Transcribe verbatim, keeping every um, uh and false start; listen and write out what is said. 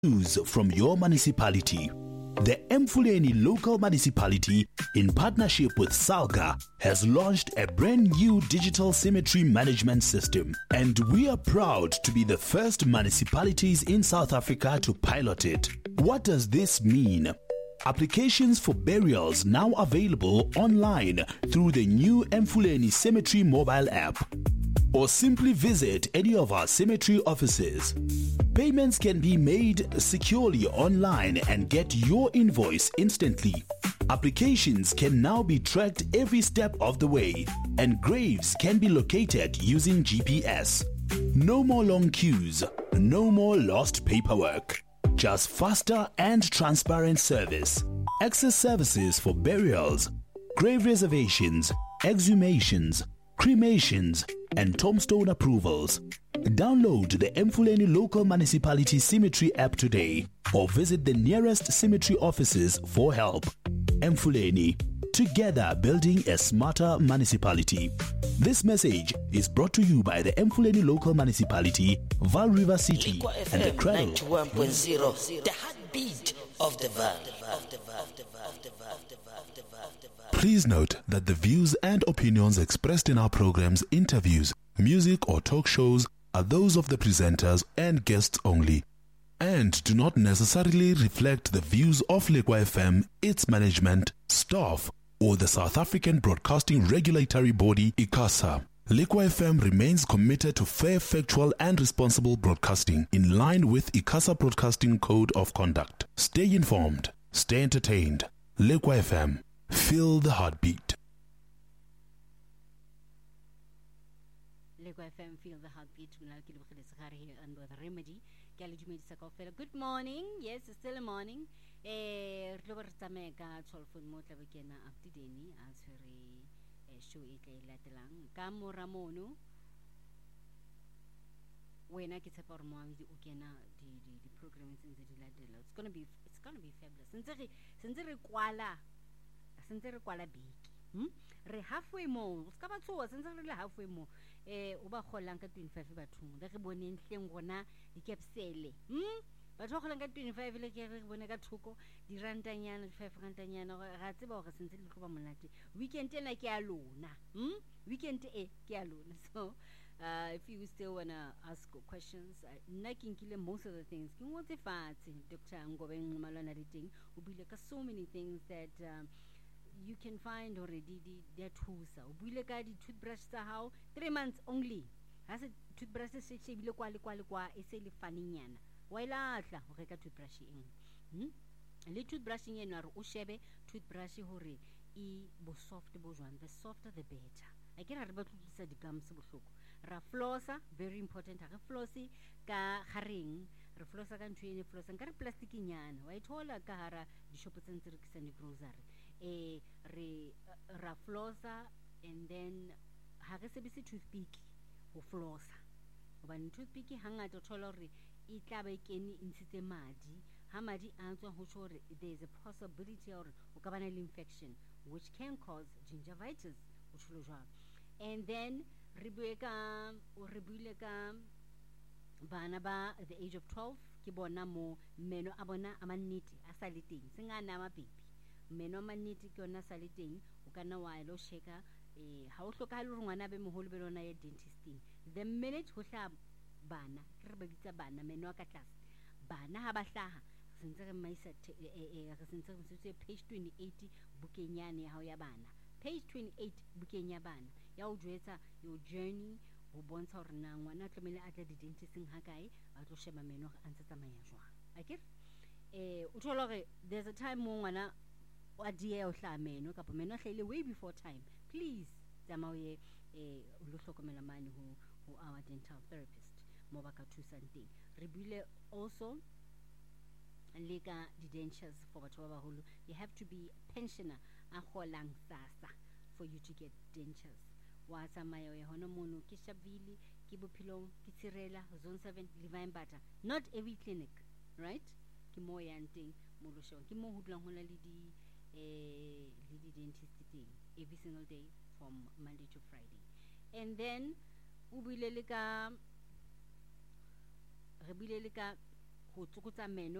news from your municipality. The Emfuleni local municipality, in partnership with Salga, has launched a brand new digital cemetery management system, and we are proud to be the first municipalities in South Africa to pilot it. What does this mean? Applications for burials now available online through the new Emfuleni Cemetery mobile app, or simply visit any of our cemetery offices. Payments can be made securely online and get your invoice instantly. Applications can now be tracked every step of the way, and graves can be located using G P S. No more long queues, no more lost paperwork. Just faster and transparent service. Access services for burials, grave reservations, exhumations, cremations, and tombstone approvals. Download the Emfuleni local municipality cemetery app today, or visit the nearest cemetery offices for help. Emfuleni, together building a smarter municipality. This message is brought to you by the Emfuleni local municipality, Vaal River City, and the Cradle. ninety-one point zero, the heartbeat of the Vaal. Please note that the views and opinions expressed in our programs, interviews, music or talk shows are those of the presenters and guests only, and do not necessarily reflect the views of Lekwa F M, its management, staff, or the South African Broadcasting Regulatory Body, ICASA. Lekwa F M remains committed to fair, factual, and responsible broadcasting in line with ICASA Broadcasting Code of Conduct. Stay informed, stay entertained. Lekwa F M, feel the heartbeat. Lekwa F M, feel the heartbeat. Here and with Remedy. Good morning. Yes, it's still a morning. Eh, Robertamega, Cholfun Motabakena, Abdideni, as her show it latelang. Kamo Ramono. When I get up or mom, the Ukena, the the program is in the Ladilla. It's gonna be it's gonna be fabulous. Since since Kuala, since Kuala big. Hmm? Re halfway more. Skaba two, since really halfway more. Eh, uba kholanka twenty-five bathong. Da re boneng hleng gona di capsule. Hmm? Batho ba kholanka twenty-five le ke re bone ka thoko di rantanyana five rantanyana ga tseba go sentse le tloba monate. Weekend ena ke a lona. Hmm? Weekend e ke a lona. So Uh, if you still want to ask questions, nna ke nkile most of the things ke ngotse fatshe Doctor Ngobe Nxumalwana le teng o bile ka so many things that um, you can find already di di thusa o buile ka di toothbrush tsa hao three months only ha se toothbrush se se bile kwa le kwa le kwa e se le faninyana wa ilatla ho reka toothbrush eng hm le toothbrush eng eno re o shebe toothbrush hore e bo soft bo jwang, the softer the better. I ke ra re ba tlisa di gums bohloko ra flosser, very important. Ra flossi ka hareng re flosser ka ntwe ne flosser ka re plastic nyana wa ithola ka hara di shop tse ntse re kisang di grocery eh re ra flosser, and then ha re sebise toothpick ho flosser ba toothpick hangata o thola re e tla ba ikene intshitse madi ha madi a tswa ho tshore there is a possibility or o ka bana le infection which can cause gingivitis o tsholo jwa. And then Ribueka or Ribuleka Bana ba at the age of twelve, Kibona mo meno abona amaniti asaliting, singa nama pipi. Meno maniti kona saliting, ukana wailo sheka, a house local ruanabe muholbelona dentisting. The minute husha bana, Kirbita bana, menoka class. Bana habasaha, since my set a page twenty eighty, Bukenyani Hoyabana. Page twenty-eight, Bukenya Bana. Yau dresa your journey o bontsha hore na ngwana tlamele a tla di dentist ng hakae a tlo sheba meno a ntse tsamaya jwa akere eh o thola gore there's a time mo ngwana wa dia o hla meno ka meno hlele way before time. Please tsama o ye eh o lo hlokomela mane ho ho our dental therapist mo ba ka thusang. Re bile also leka di dentures for batho ba baholo. You have to be a pensioner a golang sasa for you to get dentures. Wa tsamaya ya hona mono ke Shabili ke Bophilong ke Tsirela zone seven Livine Bata. Not every clinic, right? Ke mo yang teng mo lo shong ke mo ho dulang hona le di eh le di dentist teng every single day from Monday to Friday. And then u bile le ka re bile le ka go tsokotsa meno